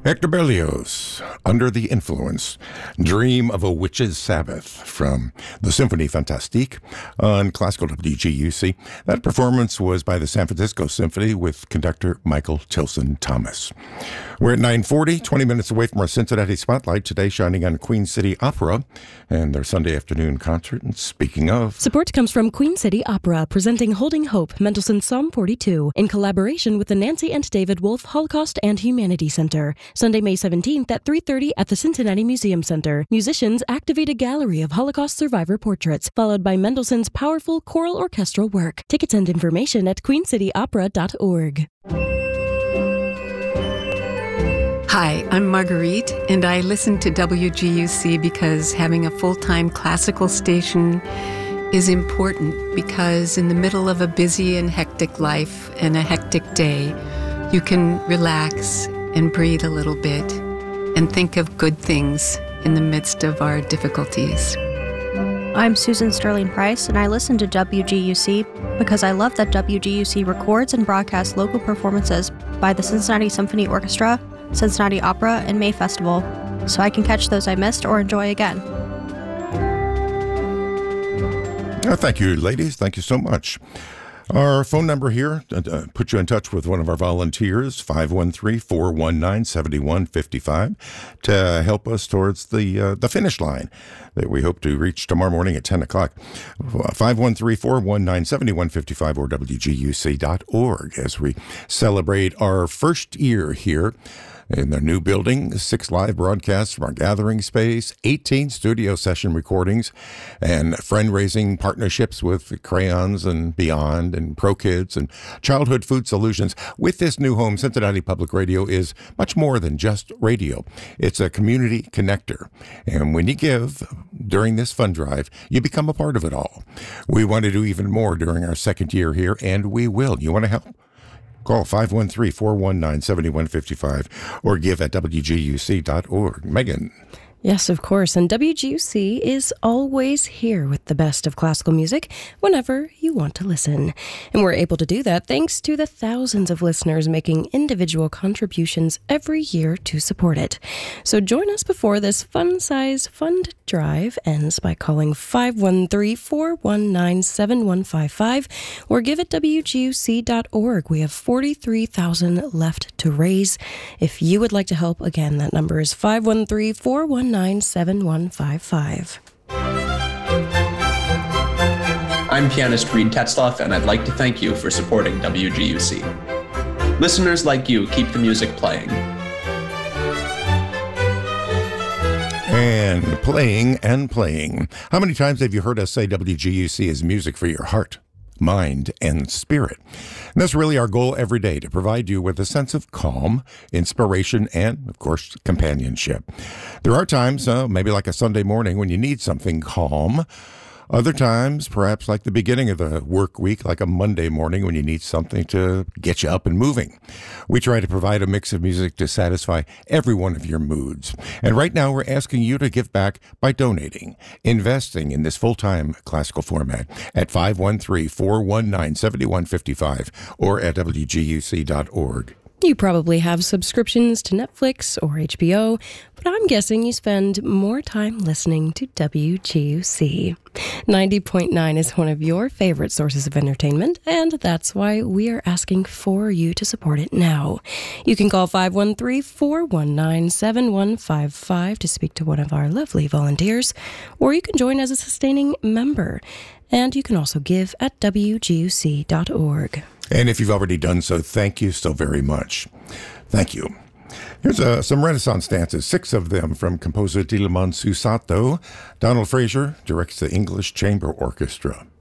Hector Berlioz, Under the Influence, Dream of a Witch's Sabbath from the Symphonie Fantastique on Classical WGUC. That performance was by the San Francisco Symphony with conductor Michael Tilson Thomas. We're at 9:40, 20 minutes away from our Cincinnati Spotlight, today shining on Queen City Opera and their Sunday afternoon concert. And speaking of... Support comes from Queen City Opera, presenting Holding Hope, Mendelssohn's Psalm 42, in collaboration with the Nancy and David Wolf Holocaust and Humanity Center. Sunday, May 17th at 3:30 at the Cincinnati Museum Center. Musicians activate a gallery of Holocaust survivor portraits, followed by Mendelssohn's powerful choral orchestral work. Tickets and information at queencityopera.org. Hi, I'm Marguerite, and I listen to WGUC because having a full-time classical station is important, because in the middle of a busy and hectic life and a hectic day, you can relax and breathe a little bit and think of good things in the midst of our difficulties. I'm Susan Sterling Price, and I listen to WGUC because I love that WGUC records and broadcasts local performances by the Cincinnati Symphony Orchestra, Cincinnati Opera, and May Festival, so I can catch those I missed or enjoy again. Thank you, ladies. Thank you so much. Our phone number here, put you in touch with one of our volunteers, 513-419-7155, to help us towards the finish line that we hope to reach tomorrow morning at 10 o'clock. 513-419-7155 or WGUC.org as we celebrate our first year here in the new building, 6 live broadcasts from our gathering space, 18 studio session recordings, and friend-raising partnerships with Crayons and Beyond and ProKids and Childhood Food Solutions. With this new home, Cincinnati Public Radio is much more than just radio. It's a community connector. And when you give during this fund drive, you become a part of it all. We want to do even more during our second year here, and we will. You want to help? Call 513-419-7155 or give at WGUC.org. Megan. Yes, of course. And WGUC is always here with the best of classical music whenever you want to listen. And we're able to do that thanks to the thousands of listeners making individual contributions every year to support it. So join us before this fun-size fund drive ends by calling 513-419-7155 or give at WGUC.org. We have $43,000 left to raise. If you would like to help, again, that number is 513-419-7155. I'm pianist Reed Tetzloff, and I'd like to thank you for supporting WGUC. Listeners like you keep the music playing. And playing and playing. How many times have you heard us say WGUC is music for your heart, mind, and spirit? And that's really our goal every day, to provide you with a sense of calm, inspiration, and, of course, companionship. There are times, maybe like a Sunday morning, when you need something calm. Other times, perhaps like the beginning of the work week, like a Monday morning when you need something to get you up and moving. We try to provide a mix of music to satisfy every one of your moods. And right now, we're asking you to give back by donating, investing in this full-time classical format at 513-419-7155 or at WGUC.org. You probably have subscriptions to Netflix or HBO, but I'm guessing you spend more time listening to WGUC. 90.9 is one of your favorite sources of entertainment, and that's why we are asking for you to support it now. You can call 513-419-7155 to speak to one of our lovely volunteers, or you can join as a sustaining member. And you can also give at WGUC.org. And if you've already done so, thank you so very much. Thank you. Here's some Renaissance dances, 6 of them from composer Dileman Susato. Donald Frazier directs the English Chamber Orchestra.